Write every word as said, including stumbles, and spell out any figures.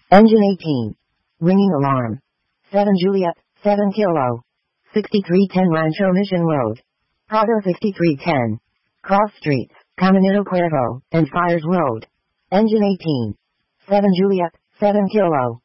Engine eighteen. Ringing alarm. seven Juliet, seven Kilo. sixty-three ten Rancho Mission Road. Prado sixty-three ten. Cross Streets, Caminito Cuervo, and Fires Road. Engine eighteen. seven Juliet, seven Kilo.